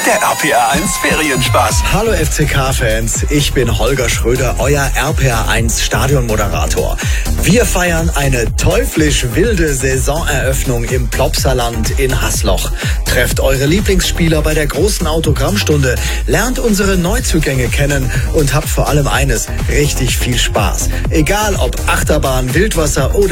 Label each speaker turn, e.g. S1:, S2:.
S1: Der RPR1 Ferienspaß.
S2: Hallo FCK-Fans, ich bin Holger Schröder, euer RPR1 Stadionmoderator. Wir feiern eine teuflisch wilde Saisoneröffnung im Plopsaland in Hasloch. Trefft eure Lieblingsspieler bei der großen Autogrammstunde, lernt unsere Neuzugänge kennen und habt vor allem eines, richtig viel Spaß. Egal ob Achterbahn, Wildwasser oder